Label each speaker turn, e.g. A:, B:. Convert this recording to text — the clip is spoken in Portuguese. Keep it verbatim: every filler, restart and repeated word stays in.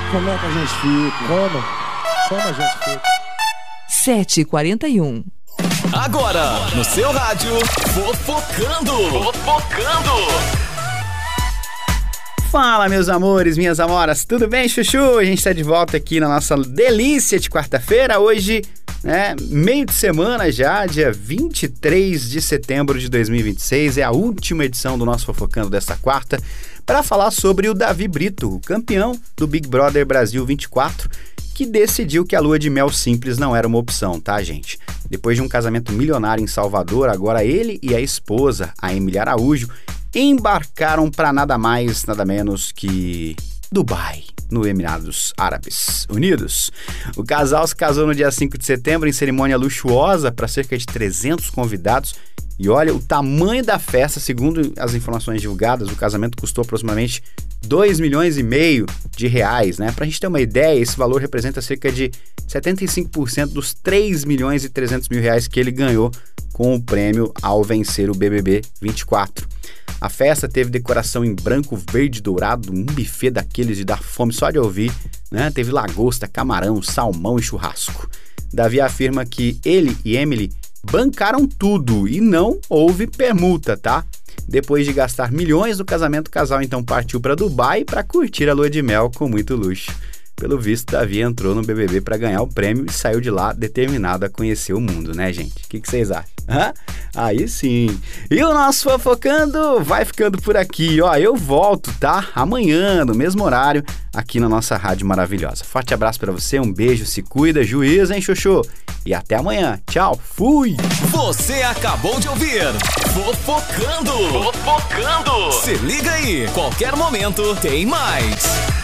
A: Como é que a gente fica?
B: Como? Como a gente fica?
C: sete e quarenta e um.
D: Agora, no seu rádio, Fofocando. Fofocando.
E: Fala, meus amores, minhas amoras, tudo bem, chuchu? A gente tá de volta aqui na nossa delícia de quarta-feira, hoje, né, meio de semana já, dia vinte e três de setembro de dois mil e vinte e seis, é a última edição do nosso Fofocando desta quarta, para falar sobre o Davi Brito, o campeão do Big Brother Brasil vinte e quatro, que decidiu que a lua de mel simples não era uma opção, tá, gente? Depois de um casamento milionário em Salvador, agora ele e a esposa, a Emília Araújo, embarcaram para nada mais, nada menos que Dubai, no Emirados Árabes Unidos. O casal se casou no dia cinco de setembro em cerimônia luxuosa para cerca de trezentos convidados. E olha, o tamanho da festa, segundo as informações divulgadas, o casamento custou aproximadamente dois milhões e meio de reais, né? Pra gente ter uma ideia, esse valor representa cerca de setenta e cinco por cento dos três milhões e trezentos mil reais que ele ganhou com o prêmio ao vencer o B B B vinte e quatro. A festa teve decoração em branco, verde e dourado, um buffet daqueles de dar fome só de ouvir, né? Teve lagosta, camarão, salmão e churrasco. Davi afirma que ele e Emily bancaram tudo e não houve permuta, tá? Depois de gastar milhões no casamento, o casal então partiu para Dubai para curtir a lua de mel com muito luxo. Pelo visto, Davi entrou no B B B para ganhar o prêmio e saiu de lá determinado a conhecer o mundo, né, gente? O que, que vocês acham? Hã? Aí sim! E o nosso Fofocando vai ficando por aqui, ó. Eu volto, tá? Amanhã, no mesmo horário, aqui na nossa rádio maravilhosa. Forte abraço para você, um beijo, se cuida, juízo, hein, Xuxu? E até amanhã. Tchau, fui!
D: Você acabou de ouvir Fofocando. Fofocando. Se liga aí, qualquer momento tem mais.